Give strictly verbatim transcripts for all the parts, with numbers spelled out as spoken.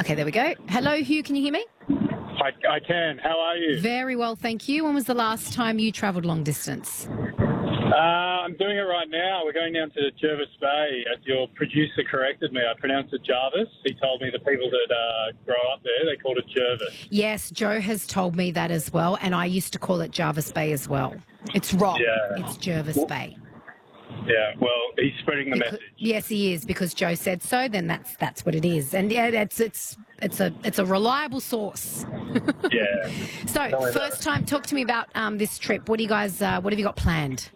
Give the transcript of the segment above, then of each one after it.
Okay, there we go. Hello, Hugh, can you hear me? I, I can. How are you? Very well, thank you. When was the last time you travelled long distance? Uh, I'm doing it right now. We're going down to Jervis Bay. As your producer corrected me, I pronounced it Jarvis. He told me the people that uh, grow up there, they called it Jervis. Yes, Joe has told me that as well, and I used to call it Jarvis Bay as well. It's wrong. Yeah. It's Jervis Bay. Yeah, well, he's spreading the Because- message. Yes, he is, because Joe said so. Then that's that's what it is, and yeah, it's it's it's a it's a reliable source. Yeah. So, Tell me about first it. time, talk to me about um, this trip. What do you guys? Uh, what have you got planned?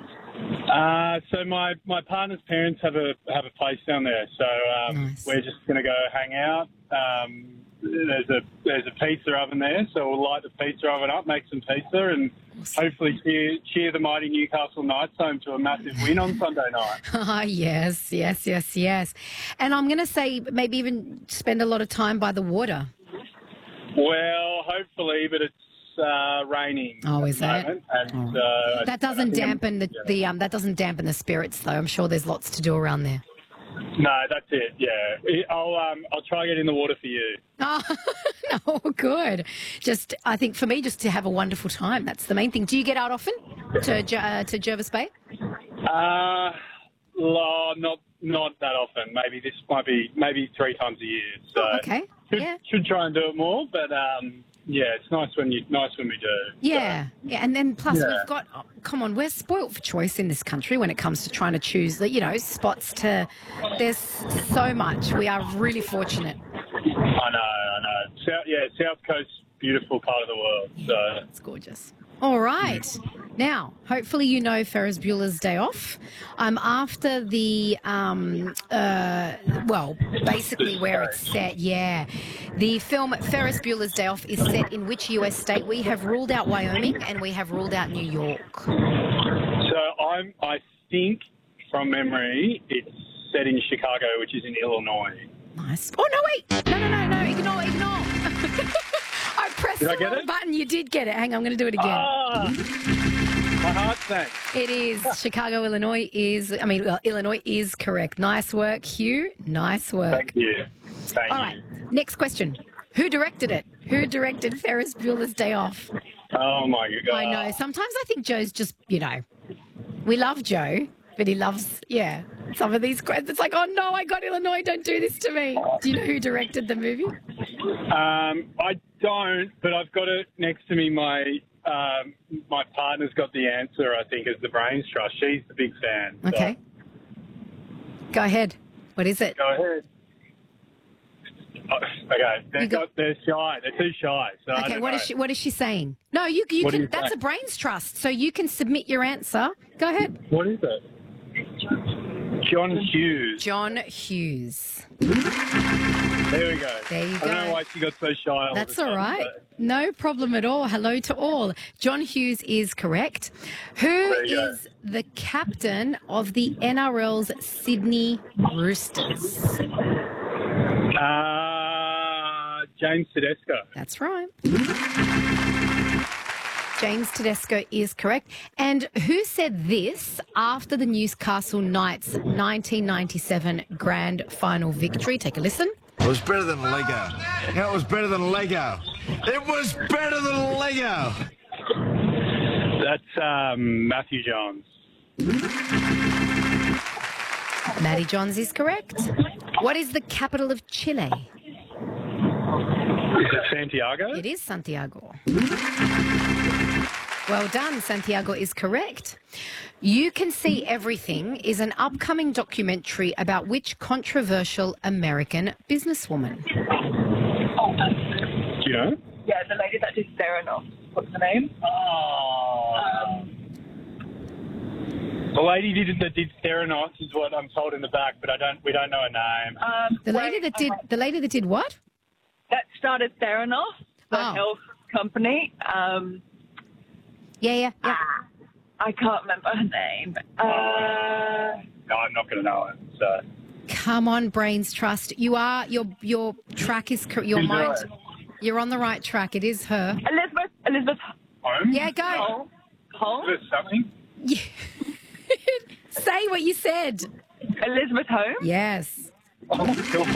Uh, so my, my partner's parents have a have a place down there, so um, Nice. we're just going to go hang out. Um, there's a there's a pizza oven there, so we'll light the pizza oven up, make some pizza, and hopefully cheer cheer the mighty Newcastle Knights home to a massive win on Sunday night. Ah, yes, yes, yes, yes. And I'm going to say maybe even spend a lot of time by the water. Well, hopefully, but it's uh, raining. Oh, at is the it? moment, And, Oh. uh, That I doesn't think I'm- dampen the, yeah. the um that doesn't dampen the spirits though. I'm sure there's lots to do around there. No, that's it. Yeah, I'll um I'll try get in the water for you. Oh, no, good. Just I think for me, just to have a wonderful time. That's the main thing. Do you get out often to Jer- uh, to Jervis Bay? Uh, la- not not that often. Maybe this might be maybe three times a year. So Oh, okay. should, Yeah. should try and do it more. But um, yeah, it's nice when you nice when we do. Yeah, yeah, and then plus Yeah. we've got. Oh, come on, we're spoilt for choice in this country when it comes to trying to choose the you know spots to. There's so much. We are really fortunate. I know, I know. South, yeah, South Coast, beautiful part of the world. So It's gorgeous. All right. Now, hopefully you know Ferris Bueller's Day Off. Um, after the, um, uh, well, basically where it's set, yeah. The film Ferris Bueller's Day Off is set in which U S state? We have ruled out Wyoming and we have ruled out New York. so I'm I think from memory it's set in Chicago, which is in Illinois. Nice. Oh, no, wait. No, no, no, no. Ignore, ignore. I pressed Did I the get wrong it? button. You did get it. Hang on, I'm going to do it again. Ah, my heart sank. It is. Chicago, Illinois is, I mean, well, Illinois is correct. Nice work, Hugh. Nice work. Thank you. Thank All you. right. Next question. Who directed it? Who directed Ferris Bueller's Day Off? Oh my god. I know. Sometimes I think Joe's just, you know, we love Joe, but he loves, yeah, some of these questions. It's like, oh no, I got Illinois. Don't do this to me. Do you know who directed the movie? Um, I don't, but I've got it next to me. My um, my partner's got the answer. I think is the Brains Trust. She's the big fan. so- Okay. Go ahead. What is it? Go ahead. Oh, okay, they're, You got- got, they're shy. They're too shy. So I Okay, don't what know. is she? What is she saying? No, you you What do can. you That's say? a brains trust, so you can submit your answer. Go ahead. What is it? John Hughes. John Hughes. There we go. There you I don't go. know why she got so shy. All of That's a sudden, all right. but- No problem at all. Hello to all. John Hughes is correct. Who There you go. is the captain of the N R L's Sydney Roosters? Uh, James Tedesco. That's right. James Tedesco is correct. And who said this after the Newcastle Knights nineteen ninety-seven grand final victory? Take a listen. It was better than Lego. Yeah, it was better than Lego. It was better than Lego. That's um, Matthew Johns. Matty Johns is correct. What is the capital of Chile? Is it Santiago? It is Santiago. Well done. Santiago is correct. You Can See Everything is an upcoming documentary about which controversial American businesswoman? Do you know? Yeah, the lady that did Theranos. What's her name? Oh. The lady did, that did Theranos is what I'm told in the back, but I don't. We don't know her name. Um, The lady wait, that did uh, the lady that did what? that started Theranos, the Oh. health company. Um, Yeah, yeah, yeah. ah, I can't remember her name. Uh, No, I'm not going to know it. So Come on, Brains Trust. You are your your track is cor- your Who's mind. that? You're on the right track. It is her. Elizabeth. Elizabeth home. Yeah, go. Holmes. Holmes. Is it something? Yeah. Say what you said. Elizabeth Holmes. Yes. Oh, cool.